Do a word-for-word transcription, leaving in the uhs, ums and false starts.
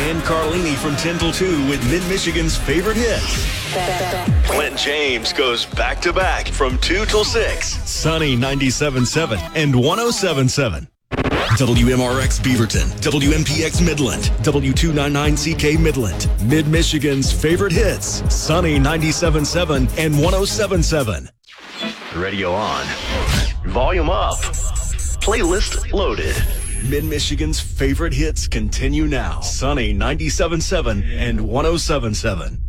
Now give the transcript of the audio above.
Dan Carlini from ten till two with Mid-Michigan's favorite hits. Clint James goes back-to-back from two till six. Sunny ninety-seven point seven and one oh seven point seven. W M R X Beaverton, W M P X Midland, W two ninety-nine C K Midland, Mid-Michigan's favorite hits, Sunny ninety-seven point seven and one oh seven point seven. Radio on. Volume up. Playlist loaded. Mid-Michigan's favorite hits continue now. Sunny ninety-seven point seven and one oh seven point seven.